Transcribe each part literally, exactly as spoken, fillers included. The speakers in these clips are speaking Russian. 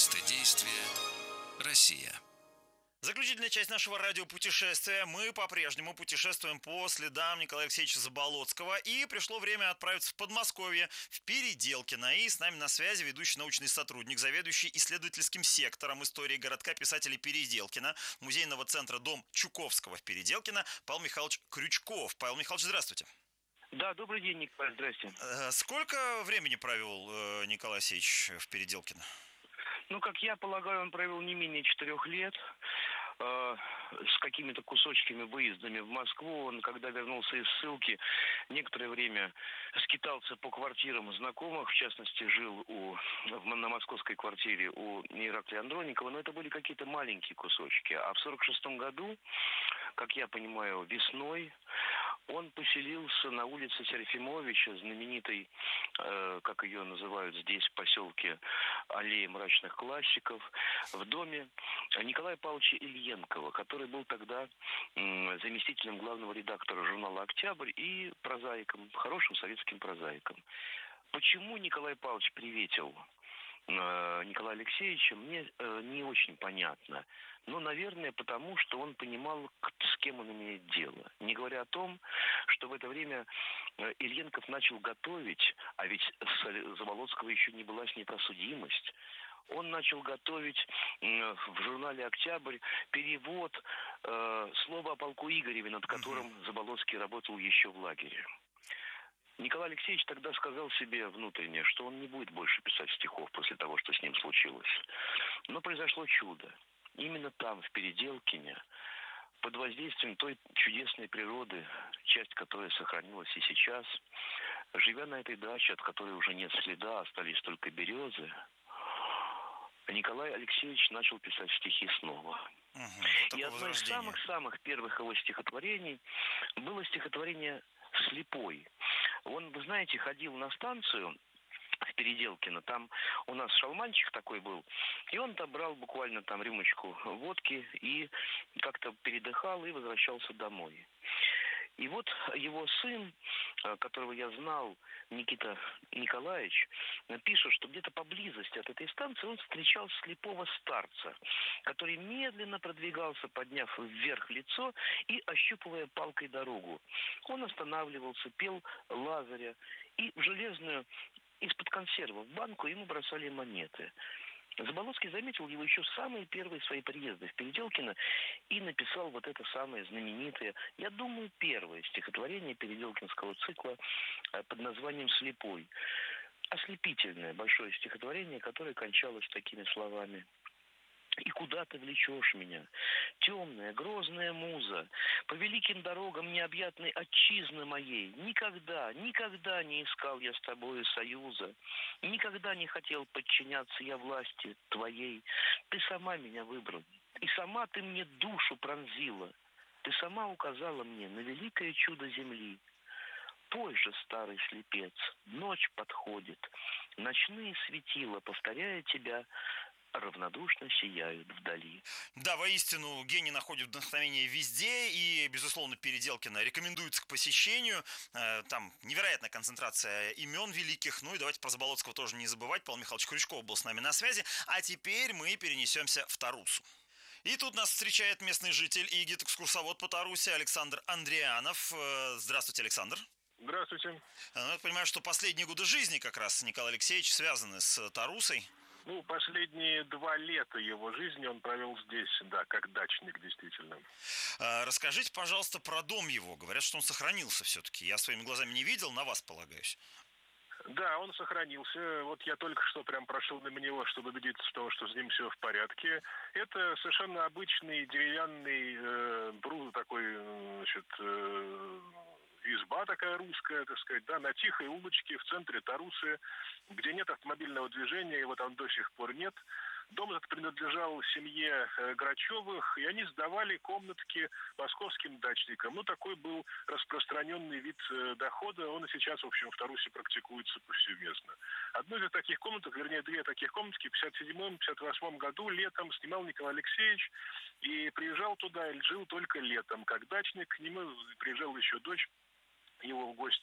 Место действия – Россия. Заключительная часть нашего радиопутешествия. Мы по-прежнему путешествуем по следам Николая Алексеевича Заболоцкого. И пришло время отправиться в Подмосковье, в Переделкино. И с нами на связи ведущий научный сотрудник, заведующий исследовательским сектором истории городка писателей Переделкино, музейного центра «Дом Чуковского» в Переделкино, Павел Михайлович Крючков. Павел Михайлович, здравствуйте. Да, добрый день, Николай, здрасте. Сколько времени провел Николай Алексеевич в Переделкино? Ну, как я полагаю, он провел не менее четырех лет. Э, с какими-то кусочками, выездами в Москву. Он, когда вернулся из ссылки, некоторое время скитался по квартирам знакомых, в частности, жил у, в, на московской квартире у Ираклия Андроникова, но это были какие-то маленькие кусочки. А в сорок шестом году, как я понимаю, весной, он поселился на улице Серафимовича, знаменитой, э, как ее называют здесь, в поселке, аллеи мрачных классиков, в доме Николая Павловича Ильенкова, который был тогда м, заместителем главного редактора журнала «Октябрь» и прозаиком, хорошим советским прозаиком. Почему Николай Павлович приветил э, Николая Алексеевича, мне э, не очень понятно. Но, наверное, потому что он понимал, с кем он имеет дело. Не говоря о том, что в это время Ильенков начал готовить, а ведь с Заболоцкого еще не была снята судимость, он начал готовить в журнале «Октябрь» перевод э, слова о полку Игореве, над которым Заболоцкий работал еще в лагере. Николай Алексеевич тогда сказал себе внутренне, что он не будет больше писать стихов после того, что с ним случилось. Но произошло чудо. Именно там, в Переделкине, под воздействием той чудесной природы, часть которой сохранилась и сейчас, живя на этой даче, от которой уже нет следа, остались только березы, Николай Алексеевич начал писать стихи снова. Угу, и одно из самых-самых первых его стихотворений было стихотворение «Слепой». Он, вы знаете, ходил на станцию в Переделкино, там у нас шалманчик такой был, и он там брал буквально там рюмочку водки и как-то передыхал и возвращался домой. И вот его сын, которого я знал, Никита Николаевич, пишет, что где-то поблизости от этой станции он встречал слепого старца, который медленно продвигался, подняв вверх лицо и ощупывая палкой дорогу. Он останавливался, пел Лазаря, и в железную из-под консервов в банку ему бросали монеты. Заболоцкий заметил его еще в самые первые свои приезды в Переделкино и написал вот это самое знаменитое, я думаю, первое стихотворение переделкинского цикла под названием «Слепой». Ослепительное большое стихотворение, которое кончалось такими словами. «И куда ты влечешь меня, темная, грозная муза, по великим дорогам необъятной отчизны моей? Никогда, никогда не искал я с тобою союза, никогда не хотел подчиняться я власти твоей. Ты сама меня выбрала, и сама ты мне душу пронзила, ты сама указала мне на великое чудо земли. Пой же, старый слепец, ночь подходит, ночные светила, повторяя тебя, равнодушно сияют вдали». Да, воистину, гений находит вдохновение везде, и, безусловно, Переделкино рекомендуется к посещению. Там невероятная концентрация имен великих. Ну и давайте про Заболоцкого тоже не забывать. Павел Михайлович Крючков был с нами на связи. А теперь мы перенесемся в Тарусу. И тут нас встречает местный житель и гид-экскурсовод по Тарусе Александр Андрианов. Здравствуйте, Александр. Здравствуйте. Я понимаю, что последние годы жизни как раз Николай Алексеевич связаны с Тарусой. Ну, последние два лета его жизни он провел здесь, да, как дачник, действительно. Расскажите, пожалуйста, про дом его. Говорят, что он сохранился все-таки. Я своими глазами не видел, на вас полагаюсь. Да, он сохранился. Вот я только что прям прошел мимо него, чтобы убедиться в том, что с ним все в порядке. Это совершенно обычный деревянный э, брус такой, значит, э, изба такая русская, так сказать, да, на тихой улочке в центре Тарусы, где нет автомобильного движения, его там до сих пор нет. Дом этот принадлежал семье э, Грачевых, и они сдавали комнатки московским дачникам. Ну, такой был распространенный вид э, дохода, он и сейчас, в общем, в Тарусе практикуется повсеместно. Одну из таких комнаток, вернее, две таких комнатки в пятьдесят седьмом — пятьдесят восьмом году летом снимал Николай Алексеевич и приезжал туда, и жил только летом. Как дачник, к нему приезжала еще дочь его в гости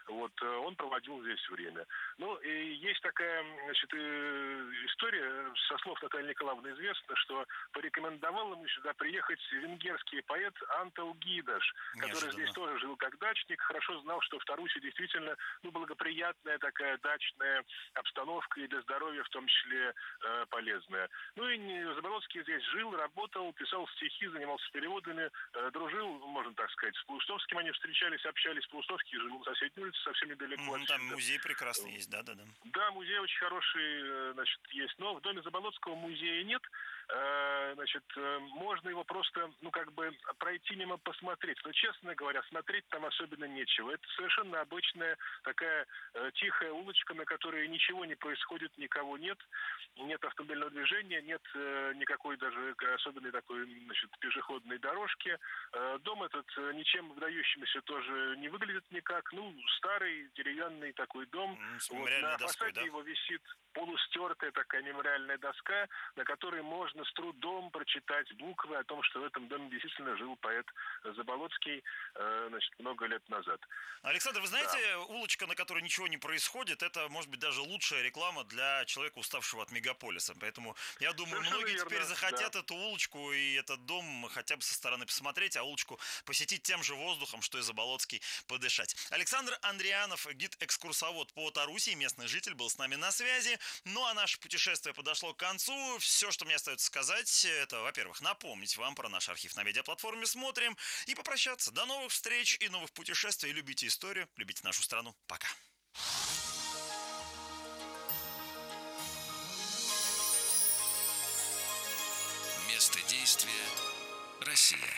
Вот, он проводил здесь время. Ну, и есть такая, значит, история, со слов Натальи Николаевны известно, что порекомендовал ему сюда приехать венгерский поэт Антел Гидаш, который здесь тоже жил как дачник, хорошо знал, что в Тарусе действительно, ну, благоприятная такая дачная обстановка и для здоровья в том числе э, полезная. Ну и Заболоцкий здесь жил, работал, писал стихи, занимался переводами, э, дружил, можно так сказать, с Паустовским. Они встречались, общались. Паустовский жил на соседней улице, совсем недалеко Mm-hmm, отсюда. Там музей прекрасный есть, да-да-да. Да, музей очень хороший, значит, есть. Но в доме Заболоцкого музея нет. Значит, можно его просто, ну, как бы пройти мимо, посмотреть. Но, честно говоря, смотреть там особенно нечего. Это совершенно обычная такая э, тихая улочка, на которой ничего не происходит, никого нет. Нет автомобильного движения, нет э, никакой даже особенной такой, значит, пешеходной дорожки. Э, дом этот э, ничем выдающимся тоже не выглядит никак. Ну, старый деревянный такой дом. Mm, вот, на доской, фасаде да? его висит полустертая такая мемориальная доска, на которой можно с трудом прочитать буквы о том, что в этом доме действительно жил поэт Заболоцкий, э, значит, много лет назад. Александр, вы знаете, да. улочка, на которой ничего не происходит, это, может быть, даже лучшая реклама для человека, уставшего от мегаполиса. Поэтому, я думаю, совершенно многие верно, теперь захотят да. эту улочку и этот дом хотя бы со стороны посмотреть, а улочку посетить тем же воздухом, что и Заболоцкий, подышать. Александр Андрианов, гид-экскурсовод по Таруси, местный житель, был с нами на связи. Ну, а наше путешествие подошло к концу. Все, что мне остается сказать, это, во-первых, напомнить вам про наш архив на медиаплатформе «Смотрим» и попрощаться. До новых встреч и новых путешествий. Любите историю, любите нашу страну. Пока. Место действия – Россия.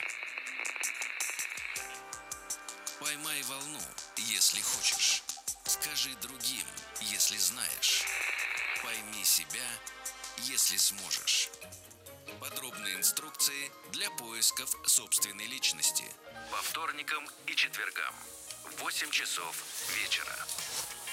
Поймай волну, если хочешь. Скажи другим, если знаешь. Пойми себя, если сможешь. Подробные инструкции для поисков собственной личности. По вторникам и четвергам в восемь часов вечера.